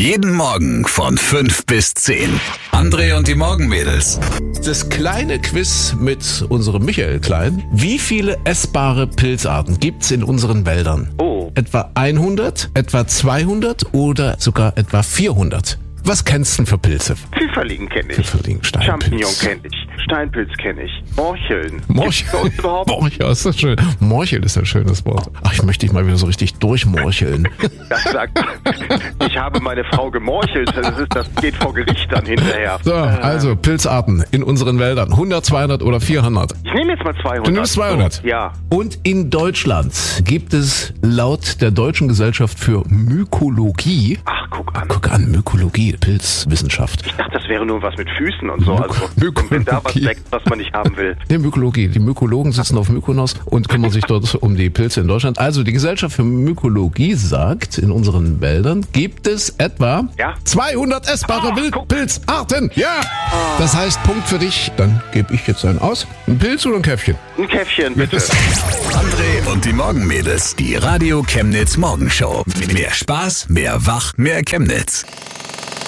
Jeden Morgen von 5 bis 10. André und die Morgenmädels. Das kleine Quiz mit unserem Michael Klein. Wie viele essbare Pilzarten gibt's in unseren Wäldern? Oh. Etwa 100, etwa 200 oder sogar etwa 400? Was kennst du denn für Pilze? Pfifferling kenne ich. Pfifferling, Steinpilz. Champignon kenne ich. Steinpilz kenne ich. Morcheln. Morchel. Gibt's bei uns überhaupt? Morchel, ist das schön. Morchel ist ein schönes Wort. Ach, ich möchte dich mal wieder so richtig durchmorcheln. Das sagt, ich habe meine Frau gemorchelt. Das geht vor Gericht dann hinterher. So, also Pilzarten in unseren Wäldern. 100, 200 oder 400? Ich nehme jetzt mal 200. Du nimmst 200? Oh, ja. Und in Deutschland gibt es laut der Deutschen Gesellschaft für Mykologie, Ach, guck an, Mykologie, Pilzwissenschaft. Ich dachte, das wäre nur was mit Füßen und so. Also, Mykologie. wenn da was wächst, was man nicht haben will. Nee, Mykologie. Die Mykologen sitzen auf Mykonos und kümmern sich dort um die Pilze in Deutschland. Also die Gesellschaft für Mykologie sagt, in unseren Wäldern gibt es etwa 200 essbare Wildpilzarten. Ja! Das heißt, Punkt für dich. Dann gebe ich jetzt einen aus. Ein Pilz oder ein Käffchen? Ein Käffchen, bitte. André und die Morgenmädels. Die Radio Chemnitz Morgenshow. Mehr Spaß, mehr Wach, mehr Chemnitz.